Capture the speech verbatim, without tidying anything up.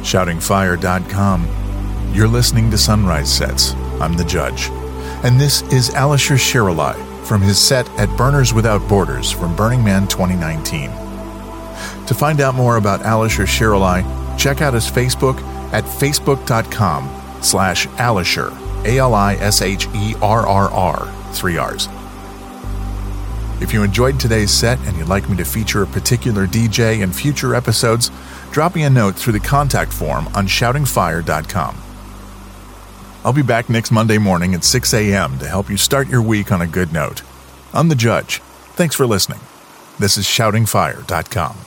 shouting fire dot com. You're listening to Sunrise Sets. I'm the Judge. And this is Alisher Shiralai from his set at Burners Without Borders from Burning Man twenty nineteen. To find out more about Alisher Shiralai, check out his Facebook at facebook.com slash Alisher, A L I S H E R R R, three R's. If you enjoyed today's set and you'd like me to feature a particular D J in future episodes, drop me a note through the contact form on shouting fire dot com. I'll be back next Monday morning at six a.m. to help you start your week on a good note. I'm the Judge. Thanks for listening. This is shouting fire dot com.